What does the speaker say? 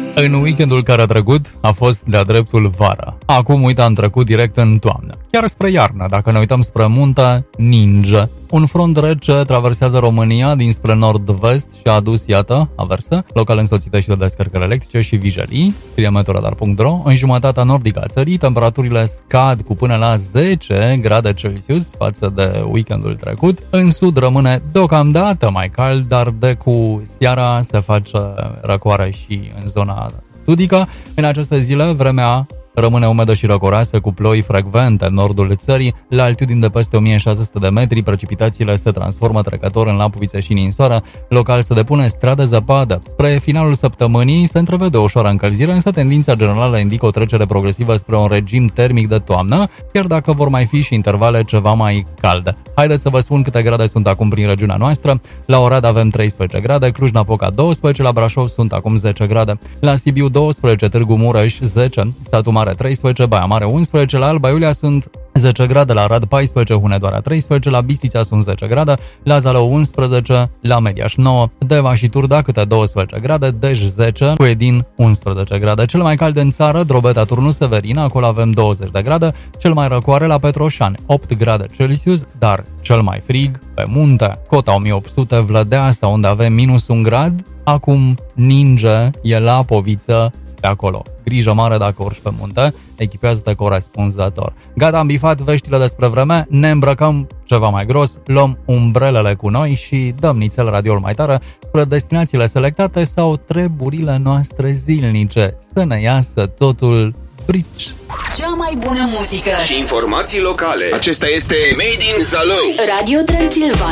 În weekendul care a trecut a fost de-a dreptul vara. Acum, uite, am trecut direct în toamnă. Chiar spre iarnă, dacă ne uităm spre munte, ninge. Un front rece traversează România dinspre nord-vest și a adus, iată, averse, locale însoțite și de descărcări electrice și vijelii, scrie meteoradar.ro. În jumătatea nordică a țării, temperaturile scad cu până la 10 grade Celsius față de weekendul trecut. În sud rămâne deocamdată mai cald, dar de cu seara se face răcoare și în zona sudică. În aceste zile, vremea rămâne umedă și răcoroasă, cu ploi frecvente în nordul țării. La altitudini de peste 1600 de metri, precipitațiile se transformă trecător în lapuvițe și ninsoară. Local se depune stradă zăpadă. Spre finalul săptămânii se întrevede o ușoară încălzire, însă tendința generală indică o trecere progresivă spre un regim termic de toamnă, chiar dacă vor mai fi și intervale ceva mai calde. Haideți să vă spun câte grade sunt acum prin regiunea noastră. La Oradea avem 13 grade, Cluj-Napoca 12, la Brașov sunt acum 10 grade, la Sibiu 12, Târgu Mureș 10, Satu Mare 13, Baia Mare 11, la Alba Iulia sunt 10 grade, la Arad 14, Hunedoara 13, la Bistrița sunt 10 grade, la Zalău 11, la Mediaș 9, Deva și Turda câte 12 grade, Dej 10, Huedin 11 grade. Cel mai cald în țară, Drobeta, Turnu Severina, acolo avem 20 de grade, cel mai răcoare la Petroșani 8 grade Celsius, dar cel mai frig pe munte, Cota 1800, Vlădeasa, unde avem minus 1 grad, acum ninge, e la Poviță pe acolo. Grijă mare dacă urci pe munte, echipează-te corespunzător. Gata, am bifat veștile despre vreme, ne îmbrăcăm ceva mai gros, luăm umbrelele cu noi și dăm nițel radioul mai tare spre destinațiile selectate sau treburile noastre zilnice. Să ne iasă totul brici. Cea mai bună muzică și informații locale. Acesta este Made in Zalău. Radio Transilvania.